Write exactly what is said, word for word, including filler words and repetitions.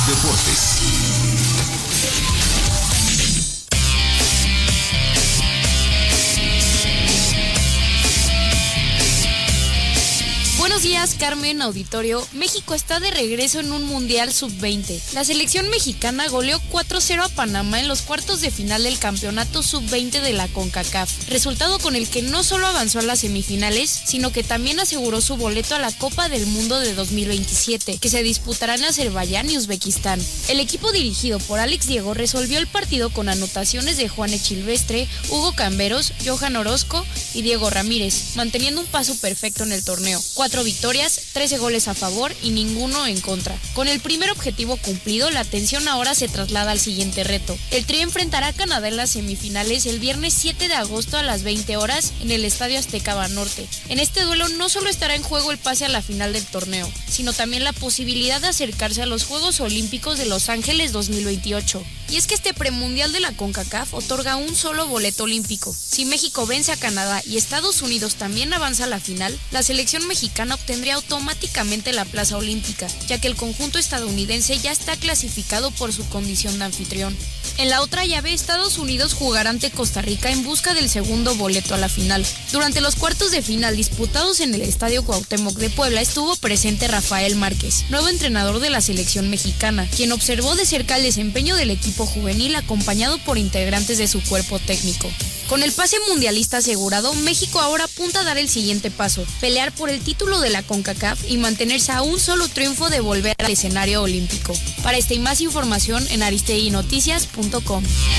Deportes. Buenos días, Carmen, auditorio. México está de regreso en un Mundial sub veinte. La selección mexicana goleó cuatro cero a Panamá en los cuartos de final del campeonato sub veinte de la CONCACAF, resultado con el que no solo avanzó a las semifinales, sino que también aseguró su boleto a la Copa del Mundo de dos mil veintisiete, que se disputará en Azerbaiyán y Uzbekistán. El equipo dirigido por Alex Diego resolvió el partido con anotaciones de Juan Echilvestre, Hugo Camberos, Johan Orozco y Diego Ramírez, manteniendo un paso perfecto en el torneo. Cuatro victorias, trece goles a favor y ninguno en contra. Con el primer objetivo cumplido, la atención ahora se traslada al siguiente reto. El Tri enfrentará a Canadá en las semifinales el viernes siete de agosto a las veinte horas en el Estadio Azteca Banorte. En este duelo no solo estará en juego el pase a la final del torneo, sino también la posibilidad de acercarse a los Juegos Olímpicos de Los Ángeles dos mil veintiocho. Y es que este premundial de la CONCACAF otorga un solo boleto olímpico. Si México vence a Canadá y Estados Unidos también avanza a la final, la selección mexicana obtendría automáticamente la plaza olímpica, ya que el conjunto estadounidense ya está clasificado por su condición de anfitrión. En la otra llave, Estados Unidos jugará ante Costa Rica en busca del segundo boleto a la final. Durante los cuartos de final disputados en el Estadio Cuauhtémoc de Puebla estuvo presente Rafael Márquez, nuevo entrenador de la selección mexicana, quien observó de cerca el desempeño del equipo juvenil acompañado por integrantes de su cuerpo técnico. Con el pase mundialista asegurado, México ahora apunta a dar el siguiente paso, pelear por el título de la CONCACAF y mantenerse a un solo triunfo de volver al escenario olímpico. Para esta y más información en aristegui noticias punto com.